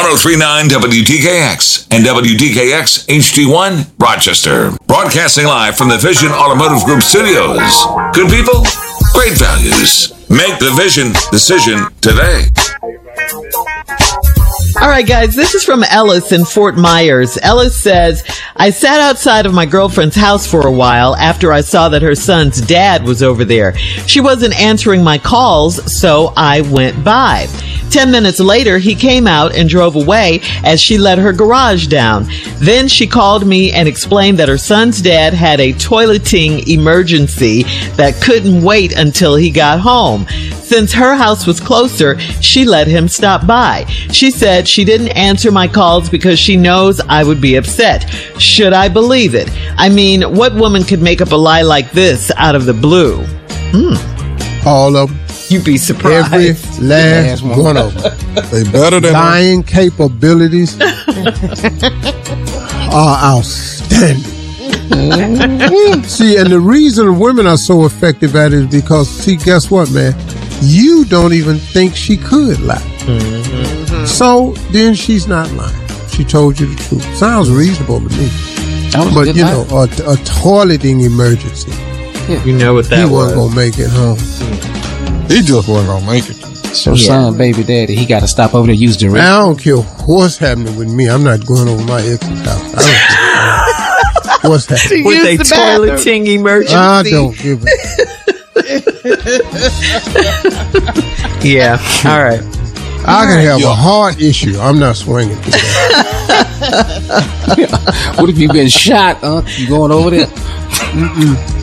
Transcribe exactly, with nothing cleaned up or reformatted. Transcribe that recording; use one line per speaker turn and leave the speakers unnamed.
oh three point nine W D K X and W D K X H D one Rochester. Broadcasting live from the Vision Automotive Group studios. Good people, great values. Make the Vision decision today.
All right, guys, this is from Ellis in Fort Myers. Ellis says, I sat outside of my girlfriend's house for a while after I saw that her son's dad was over there. She wasn't answering my calls, so I went by. Ten minutes later, he came out and drove away as she let her garage down. Then she called me and explained that her son's dad had a toileting emergency that couldn't wait until he got home. Since her house was closer, she let him stop by. She said she didn't answer my calls because she knows I would be upset. Should I believe it? I mean, what woman could make up a lie like this out of the blue? Hmm.
All of them.
You'd be surprised.
Every last one of them.
They better than
lying capabilities are outstanding. See, and the reason women are so effective at it is because, see, guess what, man? You don't even think she could lie. Mm-hmm. So then she's not lying. She told you the truth. Sounds reasonable to me. But, you know, a, a toileting emergency.
Yeah. You know what that
he
was.
He wasn't going to make it home.
He just wasn't going to make it.
So, yeah. Son, baby daddy, he got to stop over there and use the restroom.
I don't care what's happening with me. I'm not going over my ex's house. I don't care. What's happening?
With a toileting emergency.
I don't give it.
Yeah. All right.
I can have Yo. a heart issue. I'm not swinging to that.
What if you been shot, huh? You going over there?
Mm-mm.